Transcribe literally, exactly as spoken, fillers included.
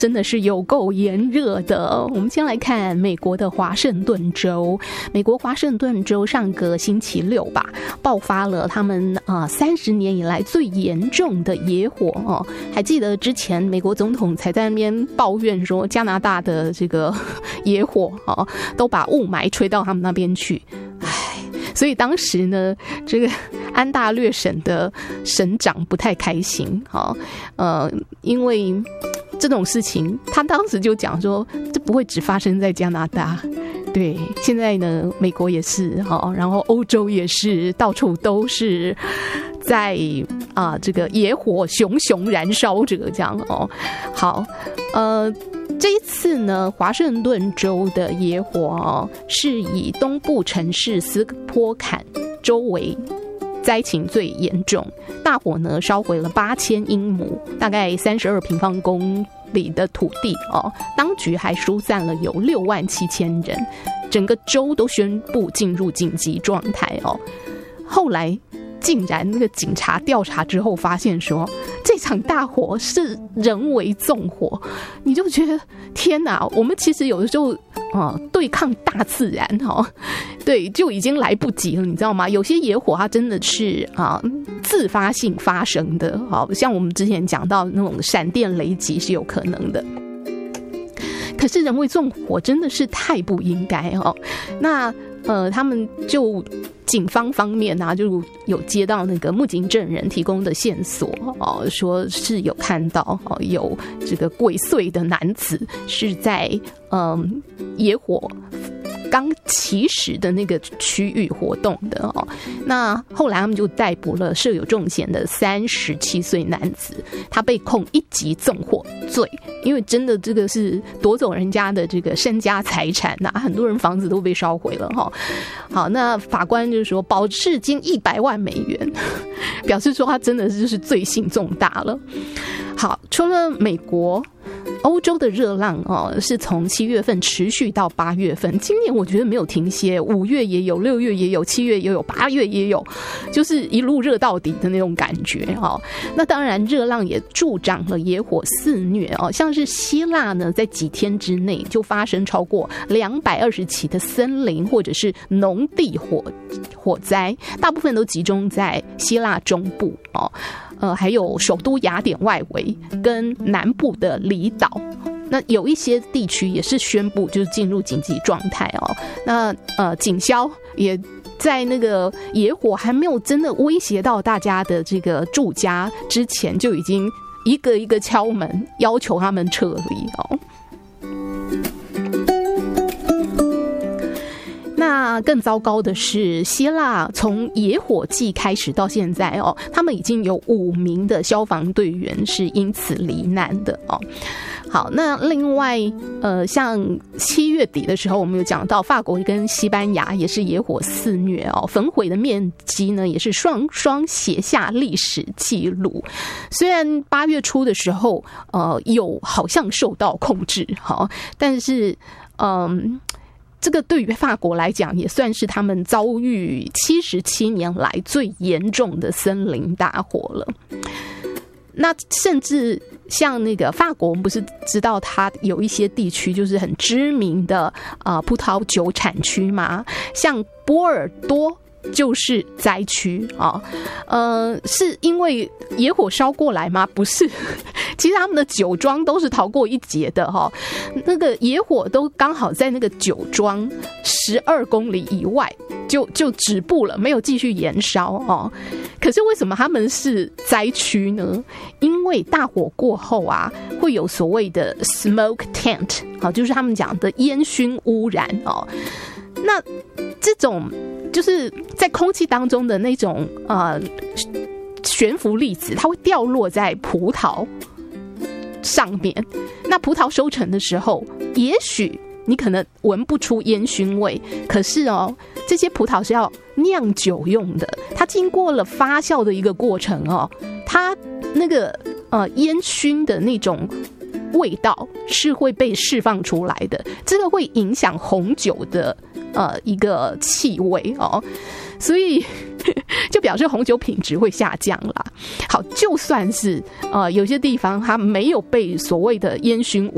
真的是有够炎热的。我们先来看美国的华盛顿州，美国华盛顿州上个星期六吧，爆发了他们啊三十年以来最严重的野火哦。还记得之前美国总统才在那边抱怨说，加拿大的这个野火哦，都把雾霾吹到他们那边去。唉，所以当时呢，这个安大略省的省长不太开心啊，呃，因为这种事情，他当时就讲说，这不会只发生在加拿大，对，现在呢，美国也是哈，然后欧洲也是，到处都是在啊、呃、这个野火熊熊燃烧着这样哦。好，呃。这一次呢，华盛顿州的野火哦，是以东部城市斯波坎周围灾情最严重，大火呢烧毁了八千英亩，大概三十二平方公里的土地哦。当局还疏散了有六万七千人，整个州都宣布进入紧急状态哦。后来竟然那个警察调查之后发现说，这场大火是人为纵火，你就觉得天哪，我们其实有的时候啊、呃、对抗大自然哈、哦，对就已经来不及了，你知道吗？有些野火它真的是啊、呃、自发性发生的，好像我们之前讲到那种闪电雷击是有可能的。可是人为纵火真的是太不应该哦。那呃，他们就警方方面啊，就有接到那个目击证人提供的线索哦，说是有看到哦，有这个鬼祟的男子是在嗯野火刚起始的那个区域活动的哦。那后来他们就逮捕了设有重嫌的三十七岁男子，他被控一级纵火罪，因为真的这个是夺走人家的这个身家财产呐、啊，很多人房子都被烧毁了哈、哦。好，那法官就是说保释金一百万美元，表示说他真的就是罪行重大了。好，除了美国，欧洲的热浪哦，是从七月份持续到八月份，今年我觉得没有停歇，五月也有，六月也有，七月也有，八月也有，就是一路热到底的那种感觉哦。那当然，热浪也助长了野火肆虐哦，像是希腊呢，在几天之内就发生超过两百二十起的森林或者是农地火火灾，大部分都集中在希腊中部哦。呃，还有首都雅典外围跟南部的离岛，那有一些地区也是宣布就是进入紧急状态哦。那呃，警消也在那个野火还没有真的威胁到大家的这个住家之前，就已经一个一个敲门，要求他们撤离哦。那更糟糕的是，希腊从野火季开始到现在哦，他们已经有五名的消防队员是因此罹难的哦。好，那另外呃，像七月底的时候，我们有讲到法国跟西班牙也是野火肆虐哦，焚毁的面积呢也是双双写下历史记录。虽然八月初的时候，呃，有好像受到控制，好，但是嗯。这个对于法国来讲，也算是他们遭遇七十七年来最严重的森林大火了。那甚至像那个法国，我们不是知道它有一些地区就是很知名的啊、呃、葡萄酒产区吗？像波尔多就是灾区啊，呃，是因为野火烧过来吗？不是，其实他们的酒庄都是逃过一劫的哈。那个野火都刚好在那个酒庄十二公里以外就就止步了，没有继续延烧哦。可是为什么他们是灾区呢？因为大火过后啊，会有所谓的 smoke taint， 好，就是他们讲的烟熏污染哦。那这种就是在空气当中的那种呃悬浮粒子，它会掉落在葡萄上面。那葡萄收成的时候，也许你可能闻不出烟熏味，可是哦，这些葡萄是要酿酒用的，它经过了发酵的一个过程哦，它那个呃烟熏的那种味道是会被释放出来的，这个会影响红酒的呃一个气味哦，所以就表示红酒品质会下降啦。好，就算是呃有些地方它没有被所谓的烟熏